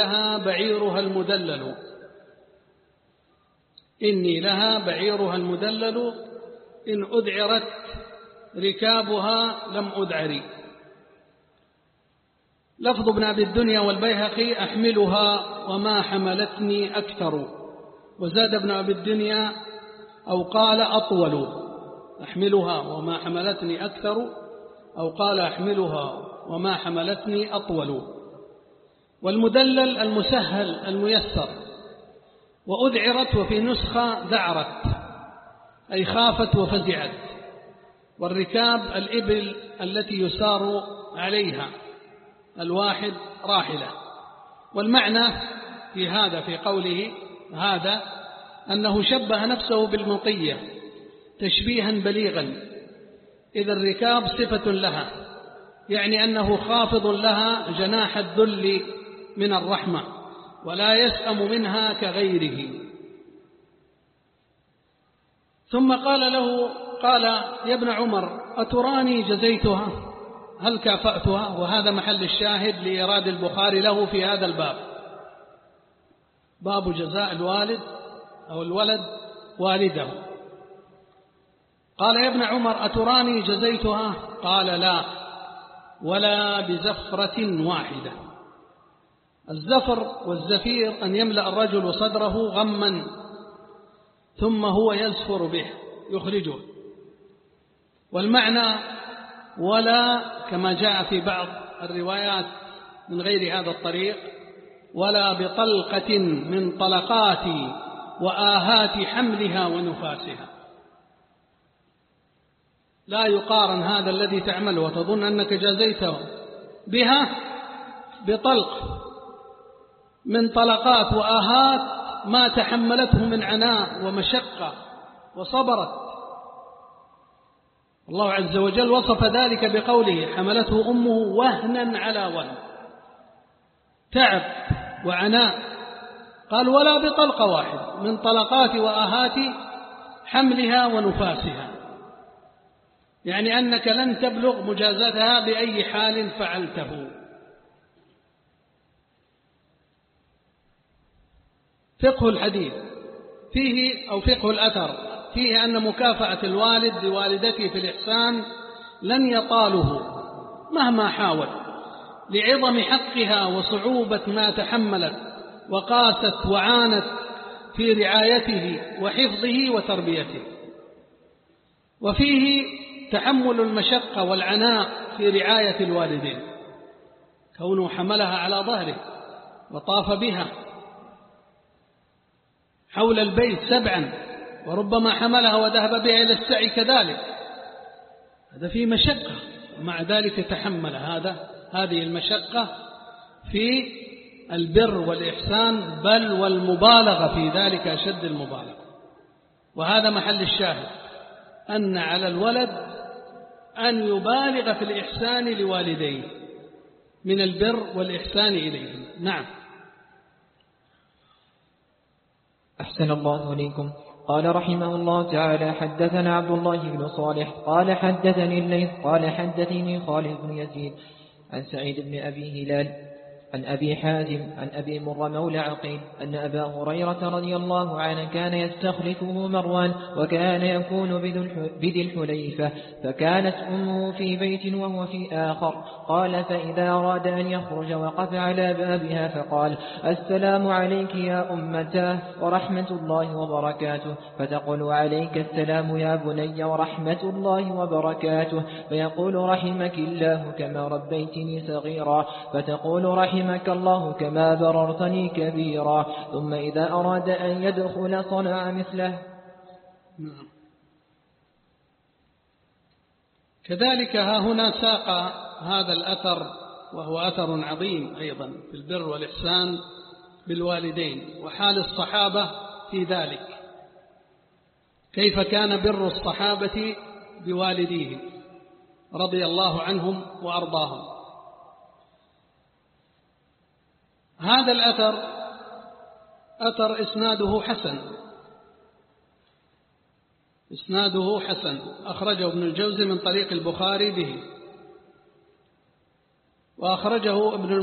لها بعيرها المدلل، إني لها بعيرها المدلل، إن أذعرت ركابها لم أذعري. لفظ ابن أبي الدنيا والبيهقي أحملها وما حملتني أكثر، وزاد ابن أبي الدنيا أو قال أطول، أحملها وما حملتني أكثر، أو قال أحملها وما حملتني أطول. والمدلل المسهل الميسر. وأذعرت وفي نسخة ذعرت أي خافت وفزعت. والركاب الإبل التي يسار عليها، الواحد راحلة. والمعنى في هذا في قوله هذا أنه شبه نفسه بالمطية تشبيها بليغا، إذ الركاب صفة لها، يعني أنه خافض لها جناح الذل من الرحمة ولا يسأم منها كغيره. ثم قال له قال يا ابن عمر أتراني جزيتها، هل كافأتها؟ وهذا محل الشاهد لإيراد البخاري له في هذا الباب، باب جزاء الوالد أو الولد والده. قال يا ابن عمر أتراني جزيتها؟ قال لا، ولا بزفرة واحدة. الزفر والزفير أن يملأ الرجل صدره غما ثم هو يزفر به يخرجه. والمعنى ولا كما جاء في بعض الروايات من غير هذا الطريق، ولا بطلقة من طلقات وآهات حملها ونفاسها. لا يقارن هذا الذي تعمله وتظن أنك جازيته بها بطلق من طلقات وآهات ما تحملته من عناء ومشقة وصبرت. الله عز وجل وصف ذلك بقوله حملته أمه وهنا على وهن، تعب وعناء. قال ولا بطلقة واحد من طلقات وآهات حملها ونفاسها، يعني أنك لن تبلغ مجازاتها بأي حال فعلته. فقه الحديث فيه أو فقه الأثر فيه أن مكافأة الوالد لوالدته في الإحسان لن يطاله مهما حاول، لعظم حقها وصعوبة ما تحملت وقاست وعانت في رعايته وحفظه وتربيته. وفيه تحمل المشقة والعناء في رعاية الوالدين، كونه حملها على ظهره وطاف بها حول البيت 7، وربما حملها وذهب بها إلى السعي كذلك، هذا فيه مشقة، ومع ذلك تحمل هذه المشقة في البر والإحسان، بل والمبالغة في ذلك أشد المبالغة. وهذا محل الشاهد، أن على الولد أن يبالغ في الإحسان لوالديه من البر والإحسان إليهم. نعم. أحسن الله إليكم. قال رحمه الله تعالى حدثنا عبد الله بن صالح قال حدثني الليث قال حدثني خالد بن يزيد عن سعيد بن أبي هلال عن أبي حازم عن أبي مر مولى عقيل أن أبا هريرة رضي الله عنه كان يستخلفه مروان، وكان يكون بذي الحليفة، فكانت أمه في بيت وهو في آخر. قال فإذا أراد أن يخرج وقف على بابها فقال السلام عليك يا أمتاه ورحمة الله وبركاته، فتقول عليك السلام يا بني ورحمة الله وبركاته، فيقول رحمك الله كما ربيتني صغيرا، فتقول رحمك الله كما بررتني كبيرا. ثم إذا أراد أن يدخل صنع مثله. كذلك ها هنا ساق هذا الأثر، وهو أثر عظيم أيضا في البر والإحسان بالوالدين وحال الصحابة في ذلك، كيف كان بر الصحابة بوالديهم رضي الله عنهم وأرضاهم. هذا الأثر أثر إسناده حسن أخرجه ابن الجوزي من طريق البخاري به، وأخرجه ابن